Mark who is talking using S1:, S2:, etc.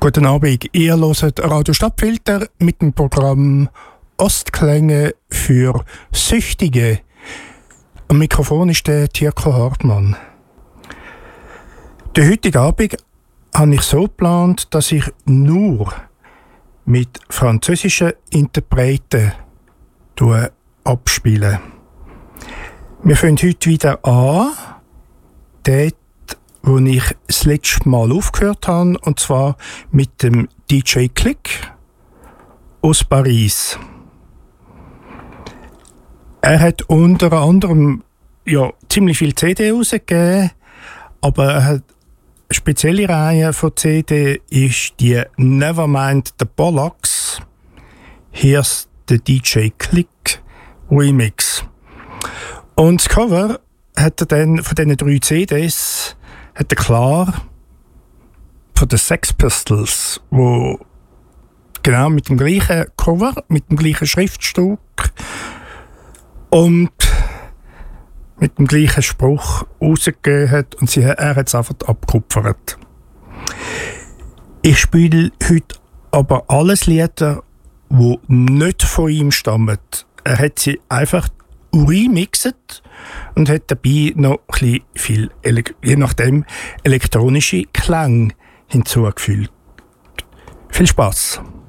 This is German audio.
S1: Guten Abend, ihr hört Radio Stadtfilter mit dem Programm Ostklänge für Süchtige. Am Mikrofon ist der Tirko Hartmann. Den heutigen Abend habe ich so geplant, dass ich nur mit französischen Interpreten abspiele. Wir fangen heute wieder an, dort, wo ich das letzte Mal aufgehört habe, und zwar mit dem DJ Click aus Paris. Er hat unter anderem ziemlich viele CD rausgegeben, aber er hat eine spezielle Reihe von CD ist die Nevermind the Bollocks. Here's der DJ Click Remix. Und das Cover hat er dann von diesen 3 CDs hat er klar von den Sex Pistols, wo genau mit dem gleichen Cover, mit dem gleichen Schriftstück und mit dem gleichen Spruch rausgegeben hat, und er hat es einfach abgekupfert. Ich spiele heute aber alles Lieder, die nicht von ihm stammen. Er hat sie einfach remixet und hat dabei noch ein bisschen viel, je nachdem, elektronische Klänge hinzugefügt. Viel Spaß!